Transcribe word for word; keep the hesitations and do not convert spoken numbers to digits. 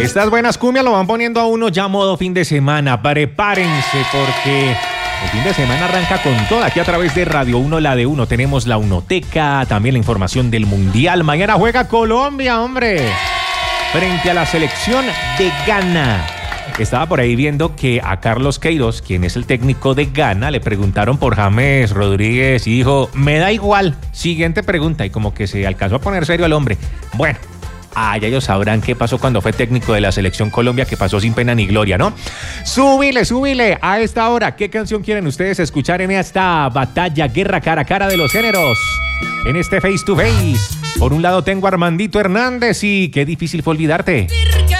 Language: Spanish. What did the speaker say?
Estas buenas cumbias lo van poniendo a uno ya modo fin de semana. Prepárense porque el fin de semana arranca con todo. Aquí a través de Radio uno, la de uno, tenemos la Unoteca, también la información del Mundial. Mañana juega Colombia, hombre, frente a la selección de Ghana. Estaba por ahí viendo que a Carlos Queiroz, quien es el técnico de Ghana, le preguntaron por James Rodríguez y dijo, me da igual. Siguiente pregunta, y como que se alcanzó a poner serio al hombre. Bueno, ah, ya ellos sabrán qué pasó cuando fue técnico de la selección Colombia, que pasó sin pena ni gloria, ¿no? Súbile, súbile a esta hora. ¿Qué canción quieren ustedes escuchar en esta batalla, guerra cara a cara de los géneros? En este face to face. Por un lado tengo a Armandito Hernández y qué difícil fue olvidarte.